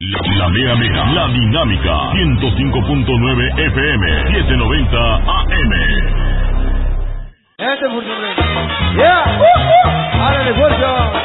La Mera Mera, la dinámica, 105.9 FM, 790 AM. Este es yeah. ¡Ándale, fuerza!